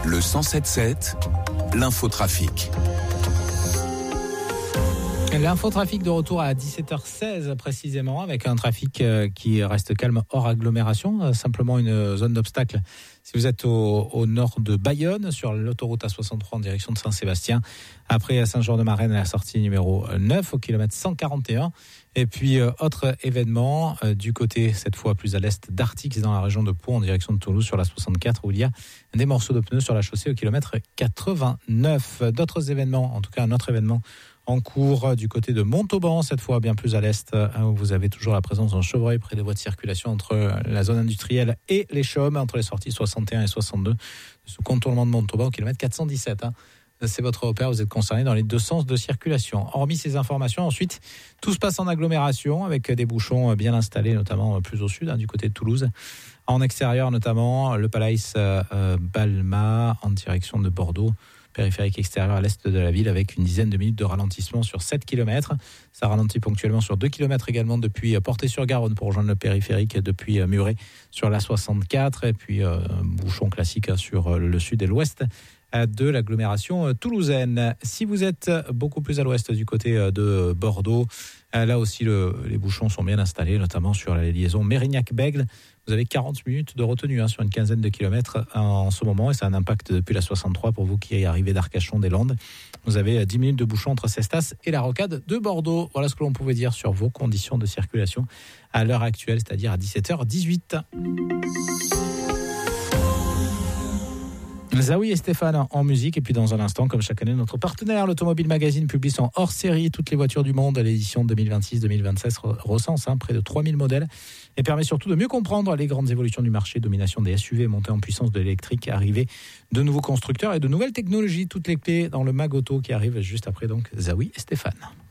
Le 107.7, l'infotrafic. L'infotrafic de retour à 17h16 précisément, avec un trafic qui reste calme hors agglomération, simplement une zone d'obstacle si vous êtes au nord de Bayonne sur l'autoroute A63 en direction de Saint-Sébastien, après à Saint-Jean-de-Marennes à la sortie numéro 9 au kilomètre 141. Et puis autre événement du côté cette fois plus à l'est d'Artix dans la région de Pau en direction de Toulouse sur la 64 où il y a des morceaux de pneus sur la chaussée au kilomètre 89. D'autres événements, en tout cas un autre événement en cours du côté de Montauban, cette fois bien plus à l'est, où vous avez toujours la présence d'un chevreuil près des voies de circulation entre la zone industrielle et les chaumes, entre les sorties 61 et 62, sous contournement de Montauban au kilomètre 417. C'est votre repère, vous êtes concerné dans les deux sens de circulation. Hormis ces informations, ensuite, tout se passe en agglomération avec des bouchons bien installés, notamment plus au sud, du côté de Toulouse. En extérieur, notamment, le Palais Balma en direction de Bordeaux. Périphérique extérieur à l'est de la ville avec une dizaine de minutes de ralentissement sur 7 km. Ça ralentit ponctuellement sur 2 km également depuis Portée-sur-Garonne pour rejoindre le périphérique depuis Muret sur la 64 et puis bouchon classique sur le sud et l'ouest de l'agglomération toulousaine. Si vous êtes beaucoup plus à l'ouest du côté de Bordeaux, là aussi les bouchons sont bien installés, notamment sur la liaison Mérignac-Bègles. Vous avez 40 minutes de retenue sur une quinzaine de kilomètres en ce moment et ça a un impact depuis la 63 pour vous qui arrivez d'Arcachon des Landes. Vous avez 10 minutes de bouchon entre Cestas et la Rocade de Bordeaux. Voilà ce que l'on pouvait dire sur vos conditions de circulation à l'heure actuelle, c'est-à-dire à 17h18. Zawi et Stéphane en musique et puis dans un instant, comme chaque année, notre partenaire, l'Automobile Magazine, publie son hors-série Toutes les voitures du monde. L'édition 2026-2027 recense près de 3000 modèles et permet surtout de mieux comprendre les grandes évolutions du marché, domination des SUV, montée en puissance de l'électrique, arrivée de nouveaux constructeurs et de nouvelles technologies. Toutes les clés dans le Mag Auto qui arrive juste après donc Zawi et Stéphane.